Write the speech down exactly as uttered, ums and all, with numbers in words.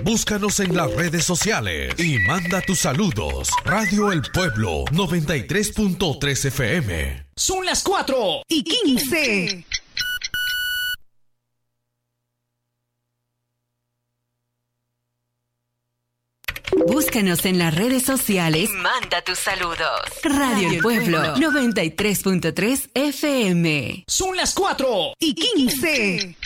Búscanos en las redes sociales y manda tus saludos. Radio El Pueblo noventa y tres punto tres F M. Son las cuatro y quince. Búscanos en las redes sociales y manda tus saludos. Radio El Pueblo noventa y tres punto tres F M. Son las cuatro y quince.